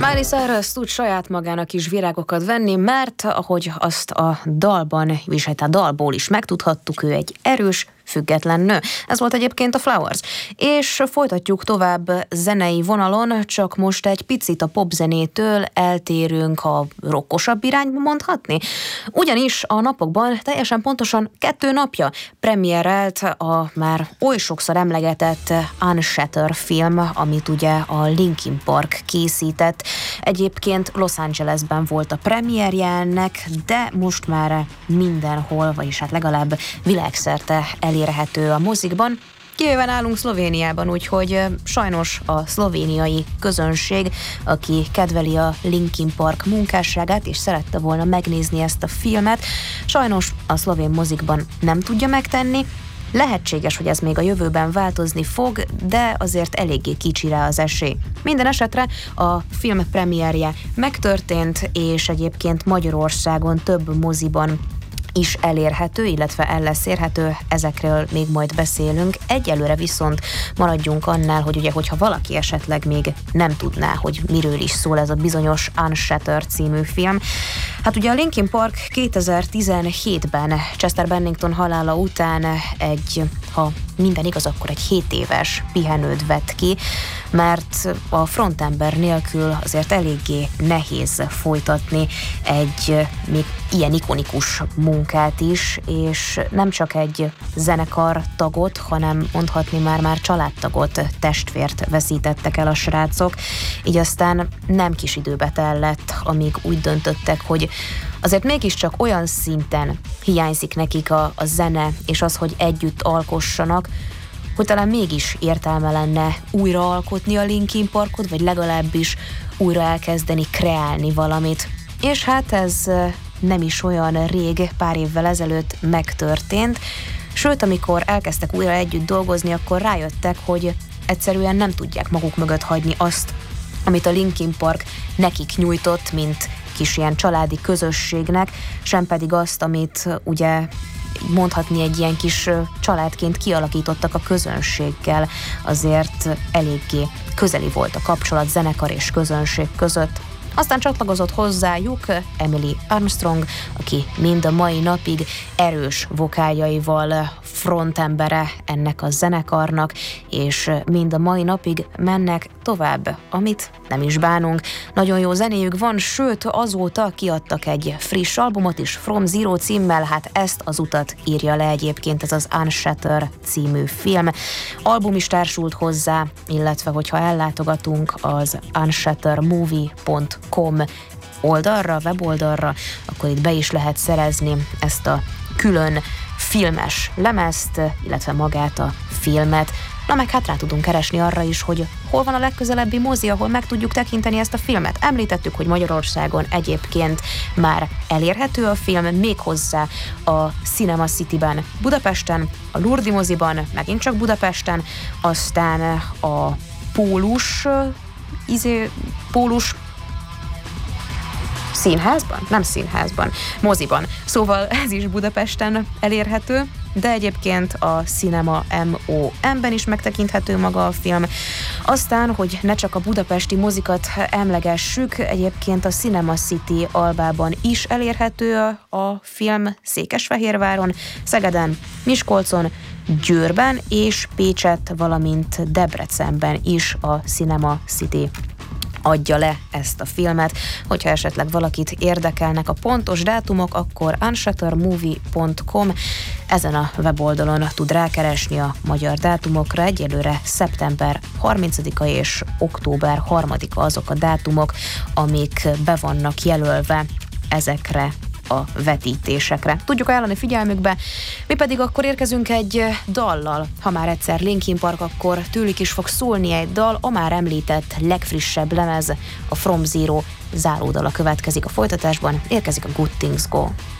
Miley Cyrus tud saját magának is virágokat venni, mert ahogy azt a dalban, és hát a dalból is megtudhattuk, ő egy erős, független nő. Ez volt egyébként a Flowers. És folytatjuk tovább zenei vonalon, csak most egy picit a popzenétől eltérünk a rockosabb irányba, mondhatni. Ugyanis a napokban teljesen pontosan 2 napja premierelt a már oly sokszor emlegetett Unshattered film, amit ugye a Linkin Park készített. Egyébként Los Angelesben volt a premierje ennek, de most már mindenhol, vagyis hát legalább világszerte elérhető a mozikban, kivéve nálunk Szlovéniában, úgyhogy sajnos a szlovéniai közönség, aki kedveli a Linkin Park munkásságát és szerette volna megnézni ezt a filmet, sajnos a szlovén mozikban nem tudja megtenni. Lehetséges, hogy ez még a jövőben változni fog, de azért eléggé kicsi rá az esély. Minden esetre a film premierje megtörtént, és egyébként Magyarországon több moziban is elérhető, illetve el lesz érhető, ezekről még majd beszélünk. Egyelőre viszont maradjunk annál, hogy ugye, hogyha valaki esetleg még nem tudná, hogy miről is szól ez a bizonyos Unshattered című film. Hát ugye a Linkin Park 2017-ben Chester Bennington halála után ha minden igaz, akkor egy 7 éves pihenőt vett ki, mert a frontember nélkül azért eléggé nehéz folytatni egy még ilyen ikonikus munkát is, és nem csak egy zenekar tagot, hanem mondhatni már családtagot, testvért veszítettek el a srácok, így aztán nem kis időbe tellett, amíg úgy döntöttek, hogy azért mégiscsak olyan szinten hiányzik nekik a zene, és az, hogy együtt alkossanak, hogy talán mégis értelme lenne újra alkotni a Linkin Parkot, vagy legalábbis újra elkezdeni kreálni valamit. És hát ez nem is olyan rég, pár évvel ezelőtt megtörtént, sőt, amikor elkezdtek újra együtt dolgozni, akkor rájöttek, hogy egyszerűen nem tudják maguk mögött hagyni azt, amit a Linkin Park nekik nyújtott, mint kis ilyen családi közösségnek, sem pedig azt, amit ugye mondhatni egy ilyen kis családként kialakítottak a közönséggel. Azért eléggé közeli volt a kapcsolat zenekar és közönség között. Aztán csatlakozott hozzájuk Emily Armstrong, aki mind a mai napig erős vokáljaival frontembere ennek a zenekarnak, és mind a mai napig mennek tovább, amit nem is bánunk. Nagyon jó zenéjük van, sőt azóta kiadtak egy friss albumot is, From Zero címmel, hát ezt az utat írja le egyébként ez az Unshattered című film. Album is társult hozzá, illetve hogyha ellátogatunk az unshatteredmovie.com oldalra, weboldalra, akkor itt be is lehet szerezni ezt a külön filmes lemezt, illetve magát a filmet. Na meg hát rá tudunk keresni arra is, hogy hol van a legközelebbi mozi, ahol meg tudjuk tekinteni ezt a filmet. Említettük, hogy Magyarországon egyébként már elérhető a film, méghozzá a Cinema City-ben Budapesten, a Lurdi moziban, megint csak Budapesten, aztán a Pólus színházban? Nem színházban, moziban. Szóval ez is Budapesten elérhető, de egyébként a Cinema MOM-ben is megtekinthető maga a film. Aztán, hogy ne csak a budapesti mozikat emlegessük, egyébként a Cinema City albában is elérhető a film Székesfehérváron, Szegeden, Miskolcon, Győrben és Pécsett, valamint Debrecenben is a Cinema City adja le ezt a filmet. Hogyha esetleg valakit érdekelnek a pontos dátumok, akkor unshatteredmovie.com ezen a weboldalon tud rákeresni a magyar dátumokra. Egyelőre szeptember 30-a és október 3-a azok a dátumok, amik be vannak jelölve ezekre a vetítésekre. Tudjuk ajánlani figyelmükbe, mi pedig akkor érkezünk egy dallal. Ha már egyszer Linkin Park, akkor tőlük is fog szólni egy dal, a már említett legfrissebb lemez, a From Zero záródala következik a folytatásban, érkezik a Good Things Go.